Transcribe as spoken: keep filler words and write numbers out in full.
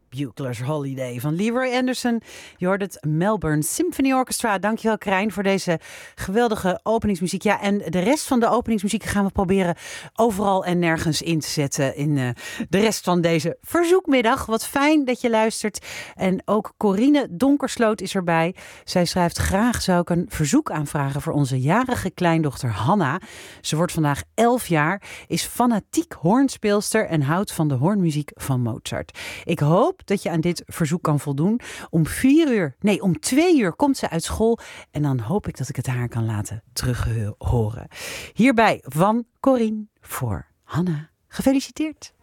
Bugler's Holiday van Leroy Anderson. Je hoort het Melbourne Symphony Orchestra. Dankjewel Krijn voor deze geweldige openingsmuziek. Ja, en de rest van de openingsmuziek gaan we proberen overal en nergens in te zetten in uh, de rest van deze verzoekmiddag. Wat fijn dat je luistert. En ook Corine Donkersloot is erbij. Zij schrijft: graag zou ik een verzoek aanvragen voor onze jarige kleindochter Hanna. Ze wordt vandaag elf jaar, is fanatiek hoornspeelster en houdt van de hoornmuziek van Mozart. Ik hoop dat je aan dit verzoek kan voldoen. Om vier uur, nee, om twee uur komt ze uit school. En dan hoop ik dat ik het haar kan laten terughoren. Hierbij van Corine voor Hanna. Gefeliciteerd.